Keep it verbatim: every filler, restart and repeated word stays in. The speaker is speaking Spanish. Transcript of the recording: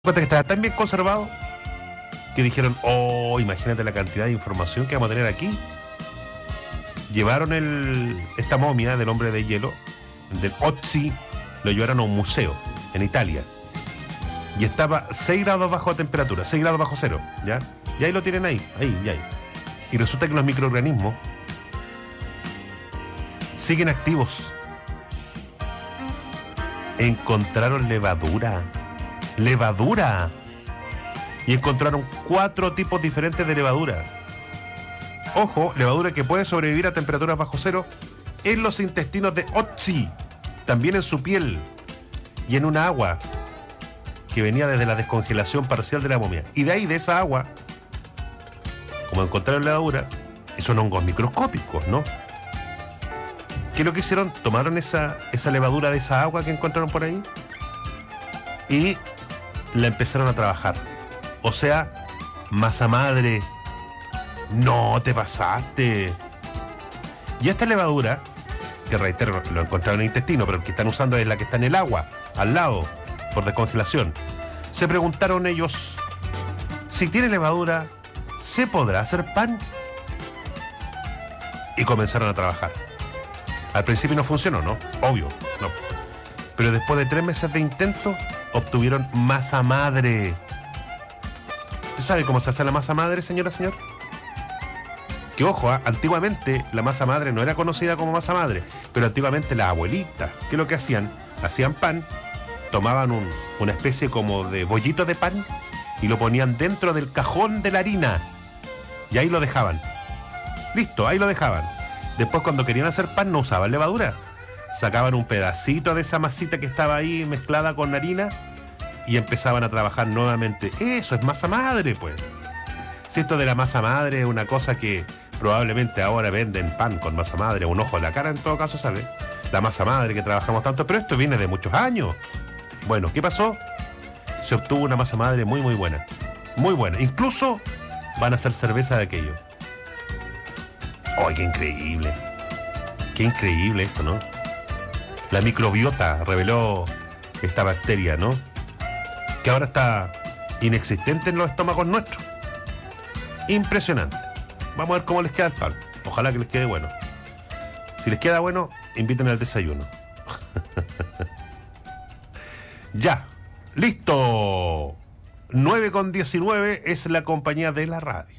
Cuenta que estaba tan bien conservado que dijeron, oh, imagínate la cantidad de información que vamos a tener aquí. Llevaron el, esta momia del hombre de hielo, del Otzi, lo llevaron a un museo en Italia. Y estaba seis grados bajo temperatura, seis grados bajo cero, ¿ya? Y ahí lo tienen ahí, ahí, y ahí. Y resulta que los microorganismos siguen activos. Encontraron levadura. ¡Levadura! Y encontraron cuatro tipos diferentes de levadura. Ojo, levadura que puede sobrevivir a temperaturas bajo cero en los intestinos de Otzi, también en su piel y en una agua que venía desde la descongelación parcial de la momia. Y de ahí, de esa agua, como encontraron levadura, son hongos microscópicos, ¿no? ¿Qué es lo que hicieron? Tomaron esa, esa levadura de esa agua que encontraron por ahí y la empezaron a trabajar. O sea, masa madre. No, te pasaste. Y esta levadura, que reitero, lo encontraron en el intestino, pero el que están usando es la que está en el agua, al lado, por descongelación. Se preguntaron ellos, si tiene levadura, ¿se podrá hacer pan? Y comenzaron a trabajar. Al principio no funcionó, ¿no? Obvio, no. Pero después de tres meses de intento, obtuvieron masa madre. ¿Usted sabe cómo se hace la masa madre, señora, señor? Que ojo, ¿eh? Antiguamente la masa madre no era conocida como masa madre, pero antiguamente las abuelitas, ¿qué es lo que hacían? Hacían pan, tomaban un, una especie como de bollito de pan y lo ponían dentro del cajón de la harina y ahí lo dejaban. Listo, ahí lo dejaban. Después, cuando querían hacer pan, no usaban levadura. Sacaban un pedacito de esa masita que estaba ahí mezclada con harina y empezaban a trabajar nuevamente. Eso es masa madre, pues. Si esto de la masa madre es una cosa que probablemente ahora venden pan con masa madre, un ojo en la cara en todo caso, ¿sale? La masa madre que trabajamos tanto, pero esto viene de muchos años. Bueno, ¿qué pasó? Se obtuvo una masa madre muy, muy buena. Muy buena. Incluso van a hacer cerveza de aquello. ¡Ay, qué increíble! Qué increíble esto, ¿no? La microbiota reveló esta bacteria, ¿no? Que ahora está inexistente en los estómagos nuestros. Impresionante. Vamos a ver cómo les queda el pan. Ojalá que les quede bueno. Si les queda bueno, inviten al desayuno. Ya. ¡Listo! nueve con diecinueve es la compañía de la radio.